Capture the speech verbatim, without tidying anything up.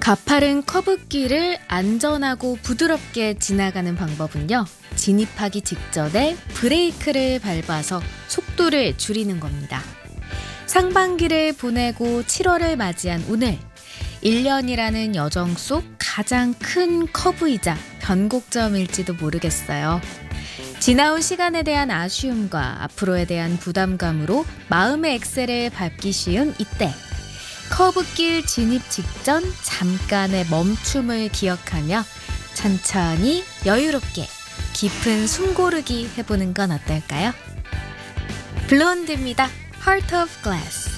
가파른 커브길을 안전하고 부드럽게 지나가는 방법은요, 진입하기 직전에 브레이크를 밟아서 속도를 줄이는 겁니다. 상반기를 보내고 칠월을 맞이한 오늘, 일 년이라는 여정 속 가장 큰 커브이자 변곡점일지도 모르겠어요. 지나온 시간에 대한 아쉬움과 앞으로에 대한 부담감으로 마음의 엑셀을 밟기 쉬운 이때, 커브길 진입 직전 잠깐의 멈춤을 기억하며 천천히 여유롭게 깊은 숨 고르기 해보는 건 어떨까요? 블론드입니다. Heart of Glass.